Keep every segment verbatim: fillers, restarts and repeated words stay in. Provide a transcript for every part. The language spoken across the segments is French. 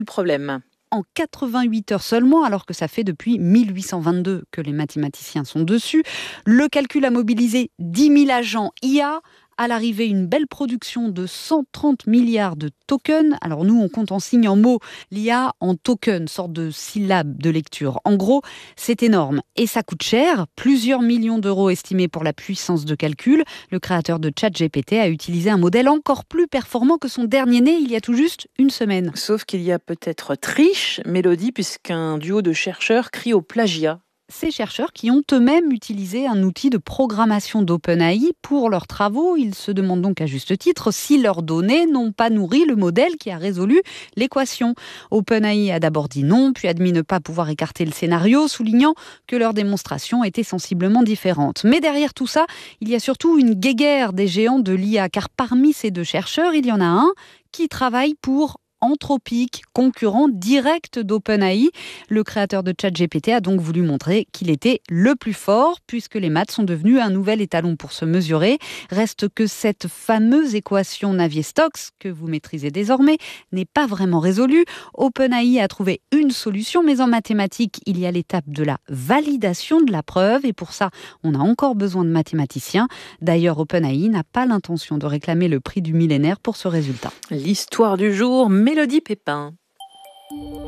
Le problème. En quatre-vingt-huit heures seulement, alors que ça fait depuis mille huit cent vingt-deux que les mathématiciens sont dessus. Le calcul a mobilisé dix mille agents I A. À l'arrivée, une belle production de cent trente milliards de tokens. Alors nous, on compte en signes, en mots, l'I A en tokens, sorte de syllabes de lecture. En gros, c'est énorme et ça coûte cher. Plusieurs millions d'euros estimés pour la puissance de calcul. Le créateur de ChatGPT a utilisé un modèle encore plus performant que son dernier né il y a tout juste une semaine. Sauf qu'il y a peut-être triche, Mélodie, puisqu'un duo de chercheurs crie au plagiat. Ces chercheurs qui ont eux-mêmes utilisé un outil de programmation d'OpenAI pour leurs travaux. Ils se demandent donc à juste titre si leurs données n'ont pas nourri le modèle qui a résolu l'équation. OpenAI a d'abord dit non, puis admis ne pas pouvoir écarter le scénario, soulignant que leur démonstration était sensiblement différente. Mais derrière tout ça, il y a surtout une guéguerre des géants de l'I A, car parmi ces deux chercheurs, il y en a un qui travaille pour Anthropic, concurrent direct d'OpenAI. Le créateur de ChatGPT a donc voulu montrer qu'il était le plus fort, puisque les maths sont devenus un nouvel étalon pour se mesurer. Reste que cette fameuse équation Navier-Stokes, que vous maîtrisez désormais, n'est pas vraiment résolue. OpenAI a trouvé une solution, mais en mathématiques, il y a l'étape de la validation de la preuve, et pour ça, on a encore besoin de mathématiciens. D'ailleurs, OpenAI n'a pas l'intention de réclamer le prix du millénaire pour ce résultat. L'histoire du jour, Mélodie Pépin. Oh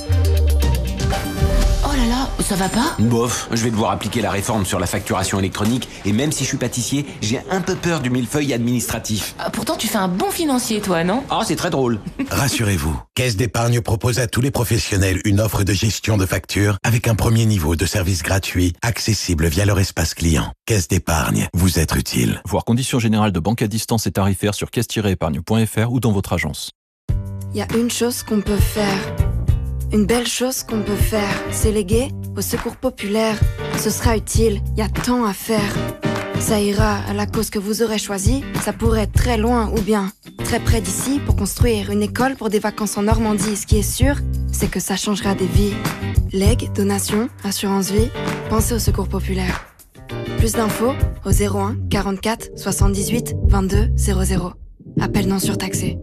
là là, ça va pas ? Bof, je vais devoir appliquer la réforme sur la facturation électronique et même si je suis pâtissier, j'ai un peu peur du millefeuille administratif. Ah, pourtant tu fais un bon financier toi, non ? Ah, c'est très drôle. Rassurez-vous, Caisse d'épargne propose à tous les professionnels une offre de gestion de factures avec un premier niveau de service gratuit, accessible via leur espace client. Caisse d'épargne, vous être utile. Voir conditions générales de banque à distance et tarifaires sur caisse tiret épargne point f r ou dans votre agence. Il y a une chose qu'on peut faire, une belle chose qu'on peut faire, c'est léguer au secours populaire. Ce sera utile, il y a tant à faire. Ça ira à la cause que vous aurez choisie, ça pourrait être très loin ou bien très près d'ici pour construire une école pour des vacances en Normandie. Ce qui est sûr, c'est que ça changera des vies. Legs, donations, assurance vie, pensez au secours populaire. Plus d'infos au zéro un quarante-quatre soixante-dix-huit vingt-deux zéro zéro. Appel non surtaxé.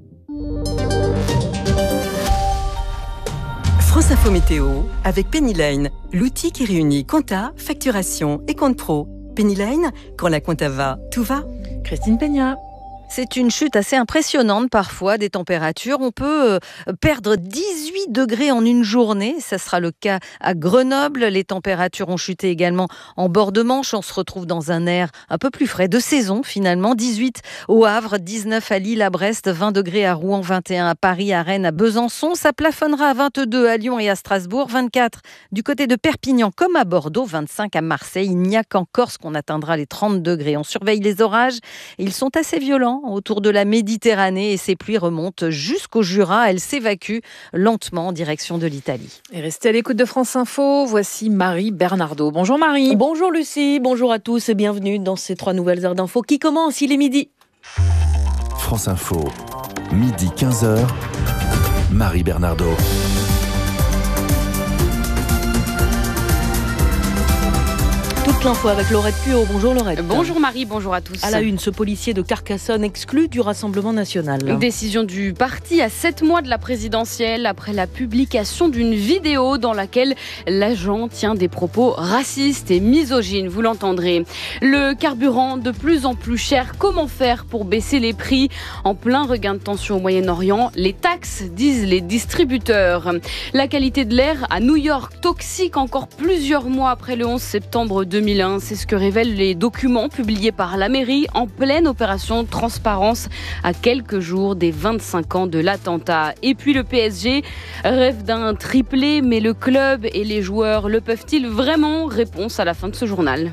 France Info Météo avec Pennyline, l'outil qui réunit compta, facturation et compte pro. Pennyline, quand la compta va, tout va. Christine Peña. C'est une chute assez impressionnante parfois des températures. On peut perdre dix-huit degrés en une journée. Ça sera le cas à Grenoble. Les températures ont chuté également en bord de Manche. On se retrouve dans un air un peu plus frais de saison finalement. dix-huit au Havre, dix-neuf à Lille, à Brest, vingt degrés à Rouen, vingt et un à Paris, à Rennes, à Besançon. Ça plafonnera à vingt-deux à Lyon et à Strasbourg, vingt-quatre du côté de Perpignan comme à Bordeaux, vingt-cinq à Marseille. Il n'y a qu'en Corse qu'on atteindra les trente degrés. On surveille les orages. Ils sont assez violents autour de la Méditerranée et ces pluies remontent jusqu'au Jura. Elles s'évacuent lentement en direction de l'Italie. Et restez à l'écoute de France Info. Voici Marie Bernardo. Bonjour Marie. Bonjour Lucie, bonjour à tous et bienvenue dans ces trois nouvelles heures d'info qui commencent, il est midi. France Info, midi quinze heures, Marie Bernardo. Toute l'info avec Laurette Puot. Bonjour Laurette. Bonjour Marie, bonjour à tous. À la une, ce policier de Carcassonne exclu du Rassemblement national. Une décision du parti à sept mois de la présidentielle après la publication d'une vidéo dans laquelle l'agent tient des propos racistes et misogynes, vous l'entendrez. Le carburant de plus en plus cher, comment faire pour baisser les prix ? En plein regain de tension au Moyen-Orient, les taxes, disent les distributeurs. La qualité de l'air à New York, toxique encore plusieurs mois après le onze septembre deux mille un. C'est ce que révèlent les documents publiés par la mairie en pleine opération transparence à quelques jours des vingt-cinq ans de l'attentat. Et puis le P S G rêve d'un triplé, mais le club et les joueurs le peuvent-ils vraiment ? Réponse à la fin de ce journal.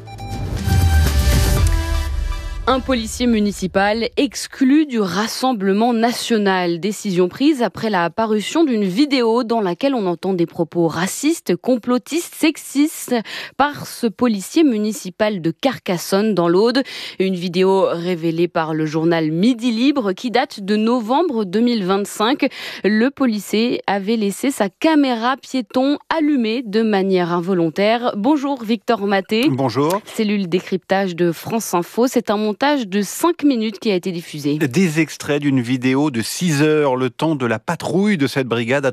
Un policier municipal exclu du Rassemblement national. Décision prise après la parution d'une vidéo dans laquelle on entend des propos racistes, complotistes, sexistes par ce policier municipal de Carcassonne dans l'Aude. Une vidéo révélée par le journal Midi Libre qui date de novembre deux mille vingt-cinq. Le policier avait laissé sa caméra piéton allumée de manière involontaire. Bonjour Victor Maté. Bonjour. Cellule décryptage de France Info. C'est un montage montage de cinq minutes qui a été diffusé. Des extraits d'une vidéo de six heures, le temps de la patrouille de cette brigade